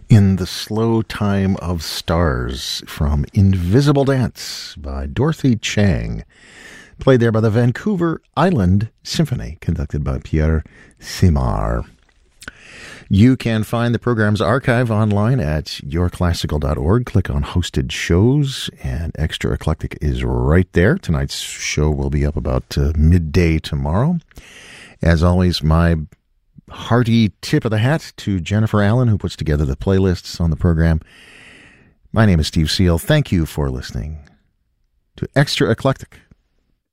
In the Slow Time of Stars from Invisible Dance by Dorothy Chang, played there by the Vancouver Island Symphony, conducted by Pierre Simard. You can find the program's archive online at yourclassical.org. Click on Hosted Shows, and Extra Eclectic is right there. Tonight's show will be up about midday tomorrow. As always, my hearty tip of the hat to Jennifer Allen, who puts together the playlists on the program. My name is Steve Seal. Thank you for listening to Extra Eclectic